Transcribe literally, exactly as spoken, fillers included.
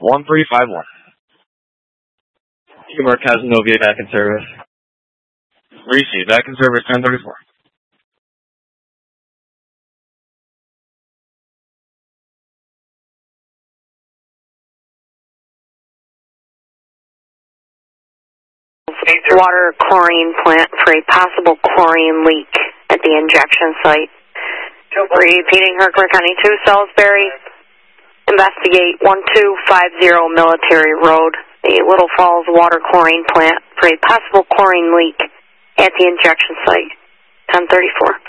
one three five one. Mark Casanova back in service. Receive, back in service, ten thirty-four. Water chlorine plant for a possible chlorine leak at the injection site. Repeating, Herkimer County two, Salisbury. Investigate one two five zero Military Road, the Little Falls water chlorine plant for a possible chlorine leak at the injection site. ten thirty-four.